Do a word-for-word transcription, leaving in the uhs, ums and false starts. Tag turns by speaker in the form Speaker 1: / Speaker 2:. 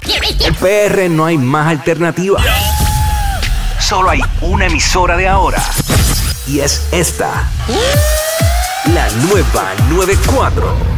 Speaker 1: En P R no hay más alternativa. Solo hay una emisora de ahora. Y es esta. La nueva noventa y cuatro.